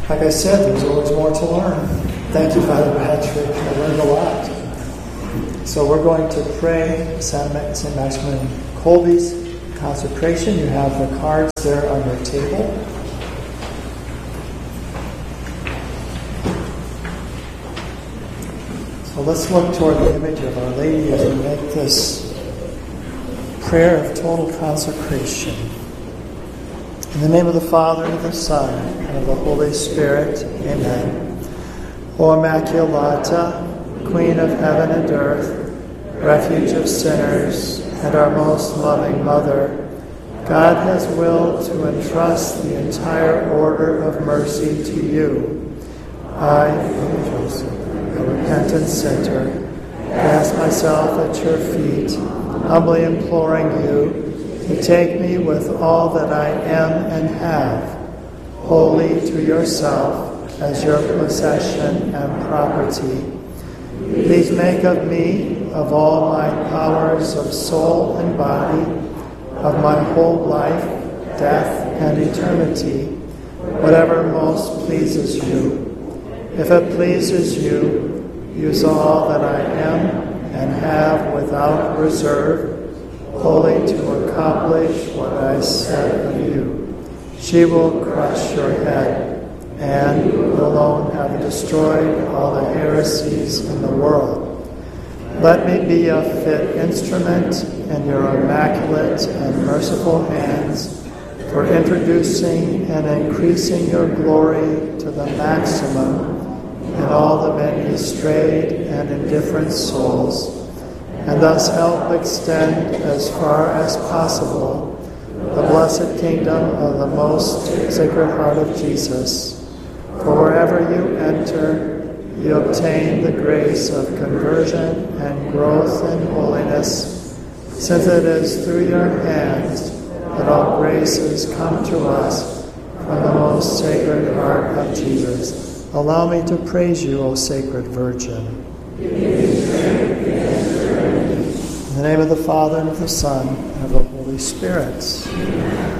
Like I said, there's always more to learn. Thank you, Father Patrick. I learned a lot. So we're going to pray St. Maximilian Kolbe's consecration. You have the cards there on your table. So let's look toward the image of Our Lady as we make this prayer of total consecration. In the name of the Father, and of the Son, and of the Holy Spirit. Amen. O Immaculata, Queen of heaven and earth, refuge of sinners, and our most loving Mother, God has willed to entrust the entire order of mercy to you. I, Joseph, a repentant sinner, cast myself at your feet, humbly imploring you to take me with all that I am and have, wholly to yourself as your possession and property. Please make of me, of all my powers of soul and body, of my whole life, death, and eternity, whatever most pleases you. If it pleases you, use all that I am and have without reserve, wholly to accomplish what I said of you. She will crush your head, and you alone have destroyed all the heresies in the world. Let me be a fit instrument in your immaculate and merciful hands for introducing and increasing your glory to the maximum in all the many strayed and indifferent souls, and thus help extend as far as possible the blessed kingdom of the most Sacred Heart of Jesus. For wherever you enter, you obtain the grace of conversion and growth in holiness, since it is through your hands that all graces come to us from the most Sacred Heart of Jesus. Allow me to praise you, O Sacred Virgin. In the name of the Father, and of the Son, and of the Holy Spirit.